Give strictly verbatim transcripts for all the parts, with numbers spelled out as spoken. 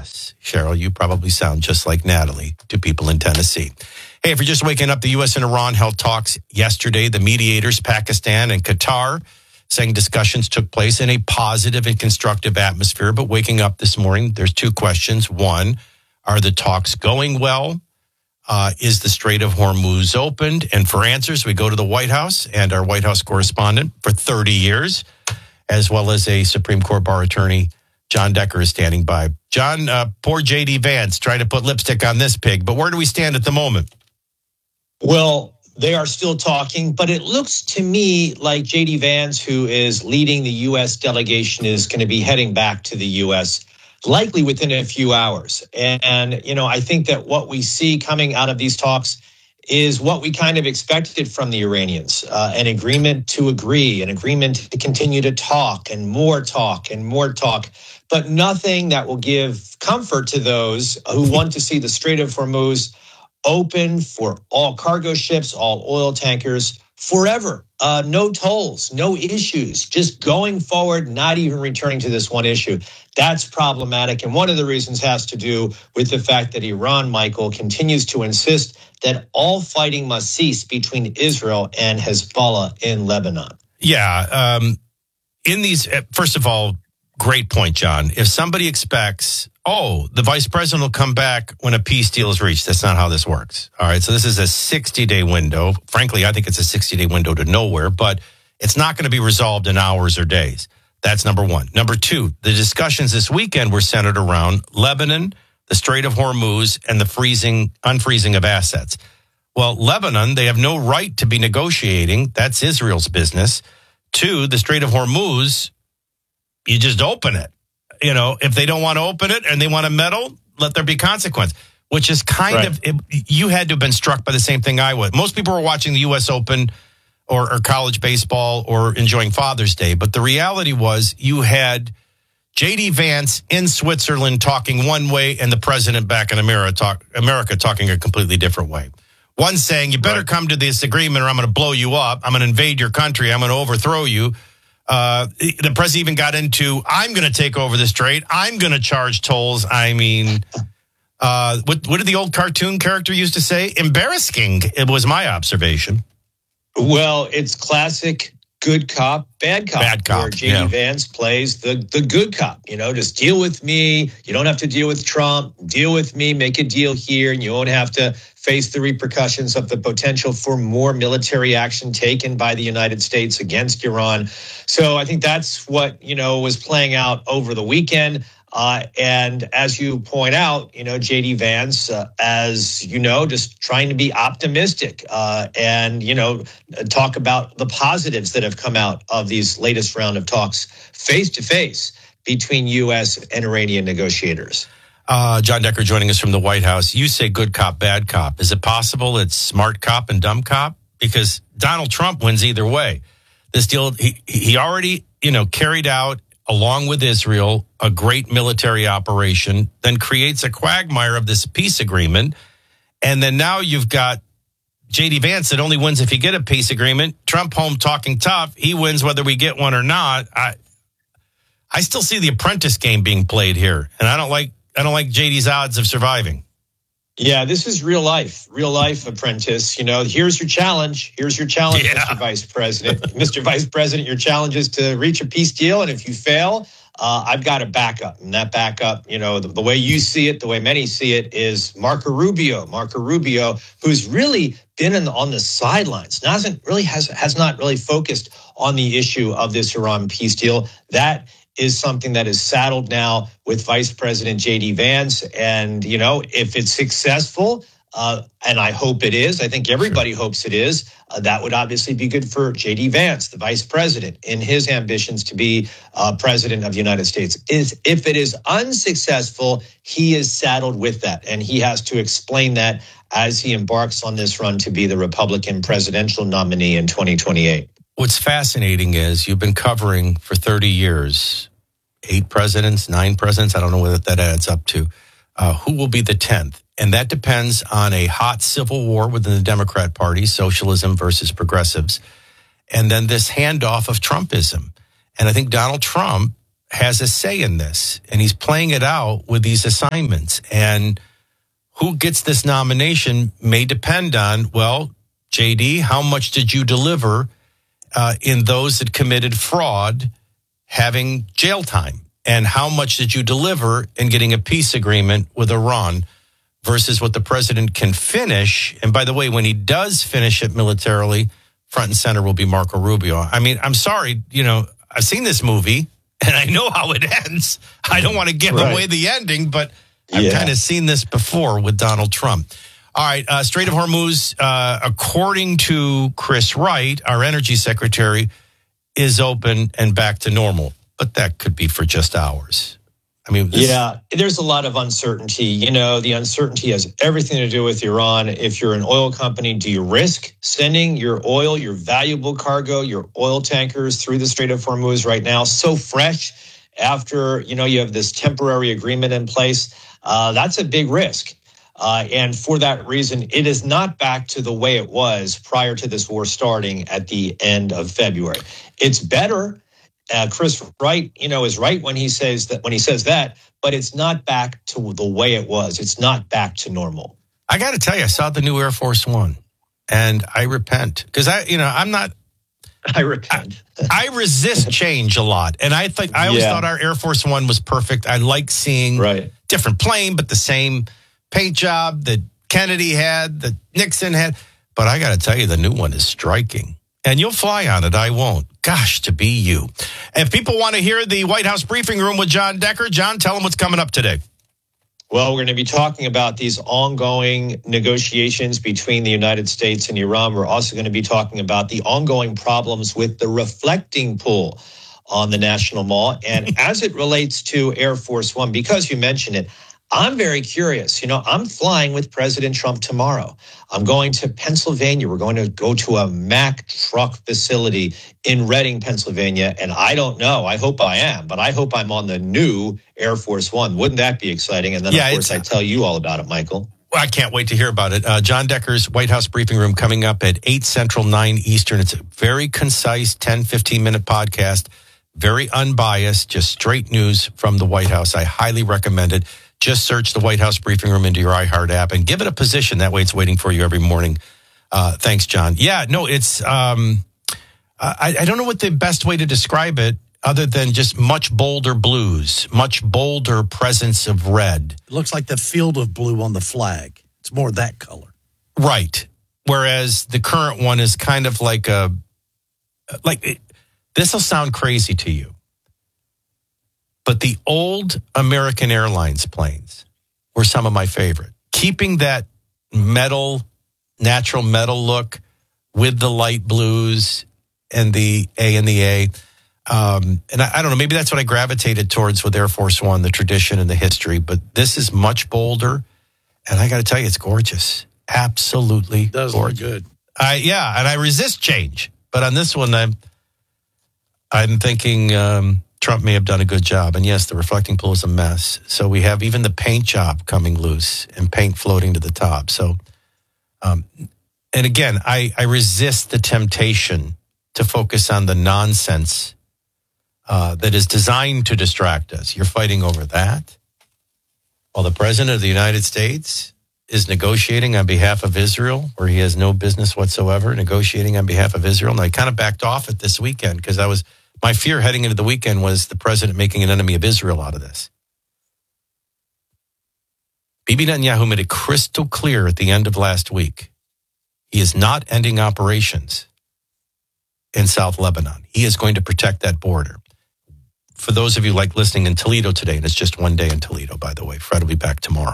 Yes, Cheryl, you probably sound just like Natalie to people in Tennessee. Hey, if you're just waking up, the U S and Iran held talks yesterday. The mediators, Pakistan and Qatar, saying discussions took place in a positive and constructive atmosphere. But waking up this morning, there's two questions. One, are the talks going well? Uh, is the Strait of Hormuz opened? And for answers, we go to the White House and our White House correspondent for thirty years, as well as a Supreme Court bar attorney, John Decker, is standing by. John, uh, poor J D Vance trying to put lipstick on this pig, but where do we stand at the moment? Well, they are still talking, but it looks to me like J D Vance, who is leading the U S delegation, is going to be heading back to the U S likely within a few hours. And, and, you know, I think that what we see coming out of these talks is what we kind of expected from the Iranians, uh, an agreement to agree, an agreement to continue to talk and more talk and more talk, but nothing that will give comfort to those who want to see the Strait of Hormuz open for all cargo ships, all oil tankers forever. Uh, no tolls, no issues, just going forward, not even returning to this one issue. That's problematic. And one of the reasons has to do with the fact that Iran, Michael, continues to insist that all fighting must cease between Israel and Hezbollah in Lebanon. Yeah. Um, in these, first of all, great point, John. If somebody expects, oh, the vice president will come back when a peace deal is reached, that's not how this works. All right. So this is a sixty-day window. Frankly, I think it's a sixty-day window to nowhere, but it's not going to be resolved in hours or days. That's number one. Number two, the discussions this weekend were centered around Lebanon, the Strait of Hormuz, and the freezing, unfreezing of assets. Well, Lebanon, they have no right to be negotiating. That's Israel's business. Two, the Strait of Hormuz, you just open it. You know, if they don't want to open it and they want to meddle, let there be consequence, which is kind right. of, it, you had to have been struck by the same thing I was. Most people were watching the U S Open or, or college baseball or enjoying Father's Day. But the reality was you had J D Vance in Switzerland talking one way and the president back in America, talk, America talking a completely different way. One saying, you better right. come to this agreement or I'm going to blow you up. I'm going to invade your country. I'm going to overthrow you. Uh, the president even got into, I'm going to take over the strait. I'm going to charge tolls. I mean, uh, what, what did the old cartoon character used to say? Embarrassing. It was my observation. Well, it's classic good cop, bad cop. Bad cop, where J D yeah. Vance plays the, the good cop. You know, just deal with me. You don't have to deal with Trump. Deal with me. Make a deal here. And you won't have to face the repercussions of the potential for more military action taken by the United States against Iran. So I think that's what, you know, was playing out over the weekend. Uh, and as you point out, you know, J D Vance, uh, as you know, just trying to be optimistic uh, and, you know, talk about the positives that have come out of these latest round of talks face to face between U S and Iranian negotiators. Uh, John Decker joining us from the White House. You say good cop, bad cop. Is it possible it's smart cop and dumb cop? Because Donald Trump wins either way. This deal, he, he already, you know, carried out, along with Israel, a great military operation, then creates a quagmire of this peace agreement. And then now you've got J D Vance that only wins if you get a peace agreement. Trump home talking tough. He wins whether we get one or not. I I still see the apprentice game being played here. And I don't like I don't like J D's odds of surviving. Yeah, this is real life, real life apprentice. You know, here's your challenge. Here's your challenge, yeah. Mister Vice President. Mister Vice President, your challenge is to reach a peace deal. And if you fail, uh, I've got a backup. And that backup, you know, the, the way you see it, the way many see it, is Marco Rubio. Marco Rubio, who's really been in the, on the sidelines, hasn't really has has not really focused on the issue of this Iran peace deal. That is something that is saddled now with Vice President J D Vance. And, you know, if it's successful, uh, and I hope it is, I think everybody sure. hopes it is, uh, that would obviously be good for J D Vance, the Vice President, in his ambitions to be uh, President of the United States. Is, if it is unsuccessful, he is saddled with that. And he has to explain that as he embarks on this run to be the Republican presidential nominee in twenty twenty-eight. What's fascinating is you've been covering for thirty years, eight presidents, nine presidents, I don't know what that adds up to. Uh, who will be the tenth? And that depends on a hot civil war within the Democrat Party, socialism versus progressives, and then this handoff of Trumpism. And I think Donald Trump has a say in this, and he's playing it out with these assignments. And who gets this nomination may depend on, well, J D, how much did you deliver uh, in those that committed fraud having jail time? And how much did you deliver in getting a peace agreement with Iran versus what the president can finish? And by the way, when he does finish it militarily, front and center will be Marco Rubio. I mean, I'm sorry, you know, I've seen this movie and I know how it ends. I don't want to give right. away the ending, but I've yeah. kind of seen this before with Donald Trump. All right, uh, Strait of Hormuz, uh, according to Chris Wright, our energy secretary, is open and back to normal. But that could be for just hours. I mean, this- yeah, there's a lot of uncertainty. You know, the uncertainty has everything to do with Iran. If you're an oil company, do you risk sending your oil, your valuable cargo, your oil tankers through the Strait of Hormuz right now, so fresh after, you know, you have this temporary agreement in place? Uh, that's a big risk. Uh, and for that reason, it is not back to the way it was prior to this war starting at the end of February. It's better. Uh, Chris Wright, you know, is right when he says that when he says that, but it's not back to the way it was. It's not back to normal. I got to tell you, I saw the new Air Force One, and I repent because I, you know, I'm not. I repent. I, I resist change a lot, and I think I always yeah. thought our Air Force One was perfect. I like seeing right. different plane, but the same paint job that Kennedy had, that Nixon had. But I got to tell you, the new one is striking. And you'll fly on it. I won't. Gosh, to be you. If people want to hear the White House briefing room with John Decker, John, tell them what's coming up today. Well, we're going to be talking about these ongoing negotiations between the United States and Iran. We're also going to be talking about the ongoing problems with the reflecting pool on the National Mall. And as it relates to Air Force One, because you mentioned it, I'm very curious. You know, I'm flying with President Trump tomorrow. I'm going to Pennsylvania. We're going to go to a Mack truck facility in Reading, Pennsylvania. And I don't know. I hope I am, but I hope I'm on the new Air Force One. Wouldn't that be exciting? And then, yeah, of course, I tell you all about it, Michael. Well, I can't wait to hear about it. Uh, John Decker's White House briefing room coming up at eight Central, nine Eastern. It's a very concise ten, fifteen minute podcast, very unbiased, just straight news from the White House. I highly recommend it. Just search the White House briefing room into your iHeart app and give it a position. That way it's waiting for you every morning. Uh, thanks, John. Yeah, no, it's, um, I, I don't know what the best way to describe it other than just much bolder blues, much bolder presence of red. It looks like the field of blue on the flag. It's more that color. Right. Whereas the current one is kind of like a, like, this will sound crazy to you. But the old American Airlines planes were some of my favorite. Keeping that metal, natural metal look with the light blues and the A and the A. Um, and I, I don't know, maybe that's what I gravitated towards with Air Force One, the tradition and the history. But this is much bolder. And I got to tell you, it's gorgeous. Absolutely it does gorgeous. Look good. I, yeah, and I resist change. But on this one, I'm, I'm thinking... Um, Trump may have done a good job. And yes, the reflecting pool is a mess. So we have even the paint job coming loose and paint floating to the top. So, um, and again, I, I resist the temptation to focus on the nonsense uh, that is designed to distract us. You're fighting over that while the president of the United States is negotiating on behalf of Israel, where he has no business whatsoever negotiating on behalf of Israel. And I kind of backed off it this weekend because I was... My fear heading into the weekend was the president making an enemy of Israel out of this. Bibi Netanyahu made it crystal clear at the end of last week. He is not ending operations in South Lebanon. He is going to protect that border. For those of you like listening in Toledo today, and it's just one day in Toledo, by the way, Fred will be back tomorrow.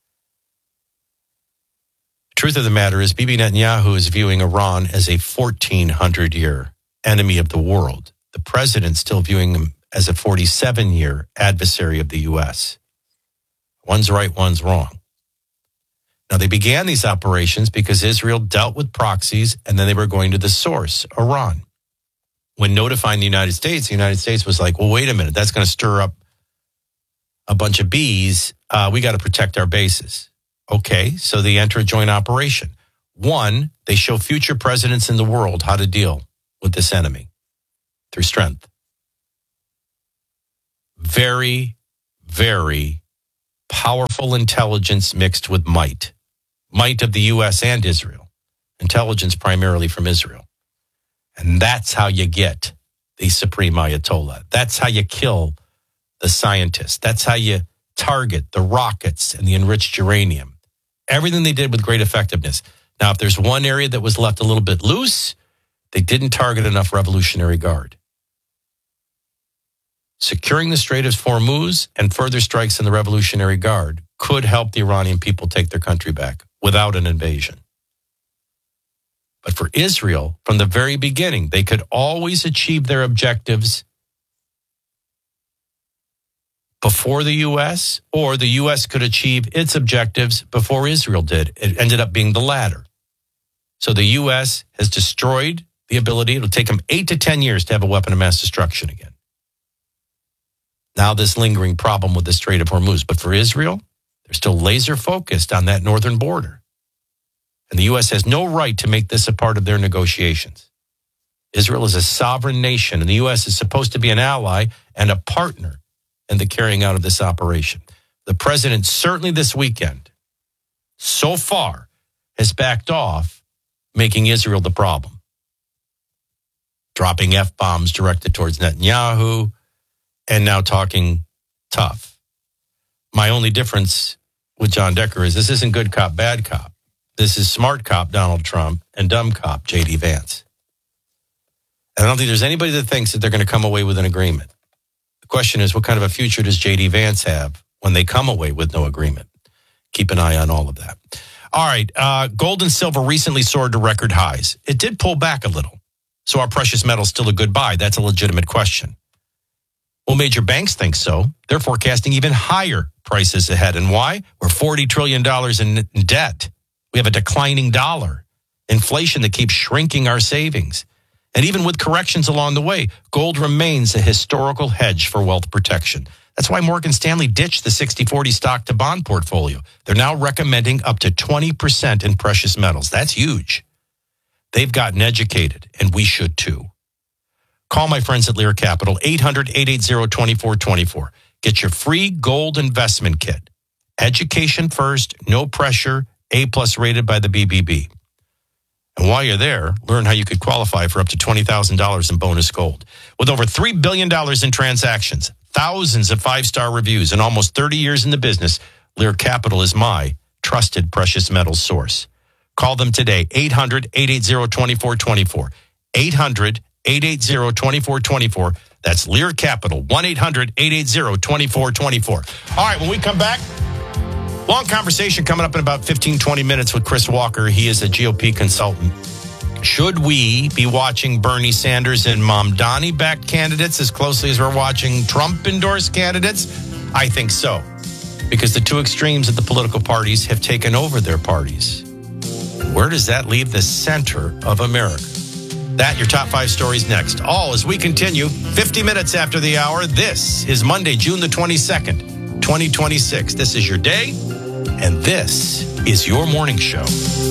The truth of the matter is Bibi Netanyahu is viewing Iran as a fourteen hundred year enemy of the world. The president's still viewing him as a forty-seven year adversary of the U S. One's right, one's wrong. Now, they began these operations because Israel dealt with proxies, and then they were going to the source, Iran. When notifying the United States, the United States was like, well, wait a minute, that's going to stir up a bunch of bees. Uh, we got to protect our bases. Okay, so they enter a joint operation. One, they show future presidents in the world how to deal with this enemy. Through strength. very, very powerful intelligence mixed with might. Might of the U S and Israel. Intelligence primarily from Israel. And that's how you get the Supreme Ayatollah. That's how you kill the scientists. That's how you target the rockets and the enriched uranium. Everything they did with great effectiveness. Now, if there's one area that was left a little bit loose, they didn't target enough Revolutionary Guard. Securing the Strait of Hormuz and further strikes in the Revolutionary Guard could help the Iranian people take their country back without an invasion. But for Israel, from the very beginning, they could always achieve their objectives before the U S, or the U S could achieve its objectives before Israel did. It ended up being the latter. So the U S has destroyed the ability. It'll take them eight to ten years to have a weapon of mass destruction again. Now this lingering problem with the Strait of Hormuz. But for Israel, they're still laser focused on that northern border. And the U S has no right to make this a part of their negotiations. Israel is a sovereign nation, and the U S is supposed to be an ally and a partner in the carrying out of this operation. The president certainly this weekend, so far, has backed off making Israel the problem. Dropping F-bombs directed towards Netanyahu, and now talking tough. My only difference with John Decker is this isn't good cop, bad cop. This is smart cop Donald Trump and dumb cop J D Vance. And I don't think there's anybody that thinks that they're going to come away with an agreement. The question is, what kind of a future does J D Vance have when they come away with no agreement? Keep an eye on all of that. All right, uh, gold and silver recently soared to record highs. It did pull back a little. So are precious metals still a good buy? That's a legitimate question. Well, major banks think so. They're forecasting even higher prices ahead. And why? We're forty trillion dollars in debt. We have a declining dollar, inflation that keeps shrinking our savings. And even with corrections along the way, gold remains a historical hedge for wealth protection. That's why Morgan Stanley ditched the sixty forty stock to bond portfolio. They're now recommending up to twenty percent in precious metals. That's huge. They've gotten educated, and we should too. Call my friends at Lear Capital, eight hundred, eight eight zero, two four two four. Get your free gold investment kit. Education first, no pressure, A-plus rated by the B B B. And while you're there, learn how you could qualify for up to twenty thousand dollars in bonus gold. With over three billion dollars in transactions, thousands of five-star reviews, and almost thirty years in the business, Lear Capital is my trusted precious metals source. Call them today, eight hundred, eight eight zero, two four two four. eight hundred, eight eight zero, two four two four. That's Lear Capital, one eight hundred, eight eight zero, two four two four. All right, when we come back, long conversation coming up in about fifteen, twenty minutes with Chris Walker. He is a G O P consultant. Should we be watching Bernie Sanders and Mamdani-backed candidates as closely as we're watching Trump-endorsed candidates? I think so, because the two extremes of the political parties have taken over their parties. Where does that leave the center of America? That, your top five stories next. All as we continue, fifty minutes after the hour. This is Monday, June the twenty-second, twenty twenty-six. This is your day, and this is your morning show.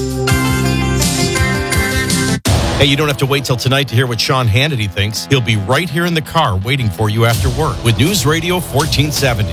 Hey, you don't have to wait till tonight to hear what Sean Hannity thinks. He'll be right here in the car waiting for you after work with News Radio fourteen seventy.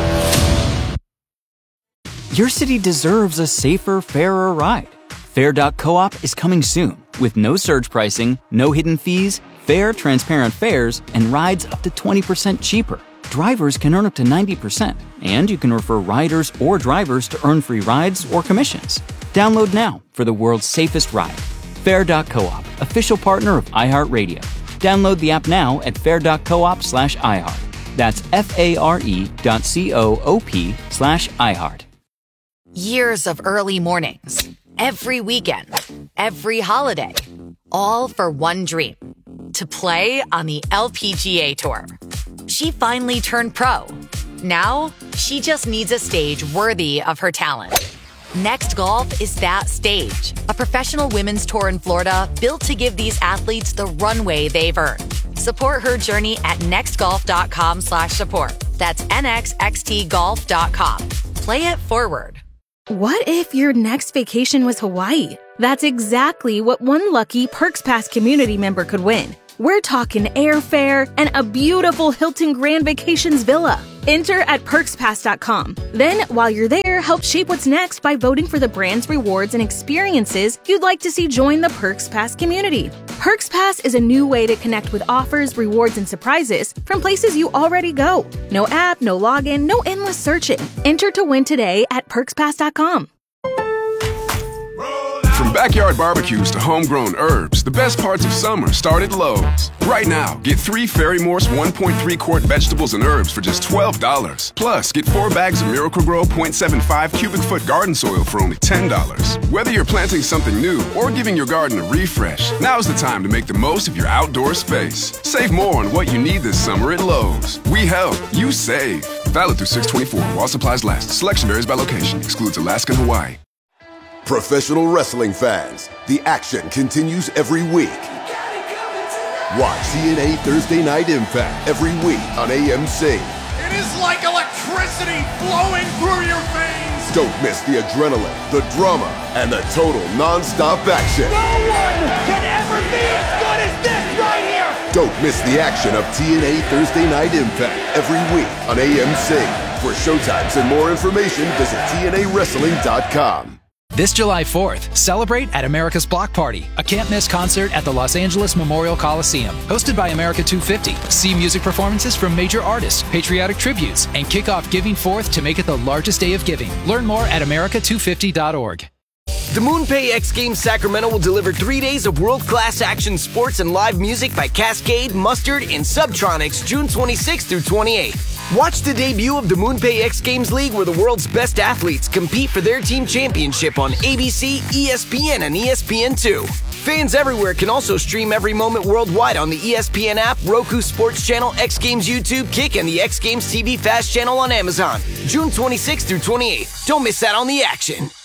Your city deserves a safer, fairer ride. Fair dot coop is coming soon with no surge pricing, no hidden fees, fair, transparent fares, and rides up to twenty percent cheaper. Drivers can earn up to ninety percent, and you can refer riders or drivers to earn free rides or commissions. Download now for the world's safest ride. Fair dot coop, official partner of iHeartRadio. Download the app now at fair dot coop slash iHeart. That's F-A-R-E dot C-O-O-P slash iHeart. Years of early mornings, every weekend, every holiday, all for one dream, to play on the L P G A Tour. She finally turned pro. Now, she just needs a stage worthy of her talent. Next Golf is that stage, a professional women's tour in Florida built to give these athletes the runway they've earned. Support her journey at nextgolf.com slash support. That's nxxt golf dot com. Play it forward. What if your next vacation was Hawaii? That's exactly what one lucky Perks Pass community member could win. We're talking airfare and a beautiful Hilton Grand Vacations villa. Enter at perks pass dot com. Then, while you're there, help shape what's next by voting for the brands, rewards, and experiences you'd like to see join the Perks Pass community. Perks Pass is a new way to connect with offers, rewards, and surprises from places you already go. No app, no login, no endless searching. Enter to win today at perks pass dot com. From backyard barbecues to homegrown herbs, the best parts of summer start at Lowe's. Right now, get three Fairy Morse one point three quart vegetables and herbs for just twelve dollars. Plus, get four bags of Miracle-Gro point seven five cubic foot garden soil for only ten dollars. Whether you're planting something new or giving your garden a refresh, now's the time to make the most of your outdoor space. Save more on what you need this summer at Lowe's. We help, you save. Valid through six twenty-four while supplies last. Selection varies by location. Excludes Alaska and Hawaii. Professional wrestling fans, the action continues every week. Watch T N A Thursday Night Impact every week on A M C. It is like electricity flowing through your veins. Don't miss the adrenaline, the drama, and the total non-stop action. No one can ever be as good as this right here. Don't miss the action of T N A Thursday Night Impact every week on A M C. For showtimes and more information, visit T N A wrestling dot com. This July fourth, celebrate at America's Block Party, a can't-miss concert at the Los Angeles Memorial Coliseum. Hosted by America two fifty. See music performances from major artists, patriotic tributes, and kick off Giving Fourth to make it the largest day of giving. Learn more at america two fifty dot org. The MoonPay X Games Sacramento will deliver three days of world-class action sports and live music by Cascade, Mustard, and Subtronics June twenty-sixth through twenty-eighth. Watch the debut of the MoonPay X Games League where the world's best athletes compete for their team championship on A B C, E S P N, and E S P N two. Fans everywhere can also stream every moment worldwide on the E S P N app, Roku Sports Channel, X Games YouTube, Kick, and the X Games T V Fast channel on Amazon. June twenty-sixth through twenty-eighth. Don't miss out on the action.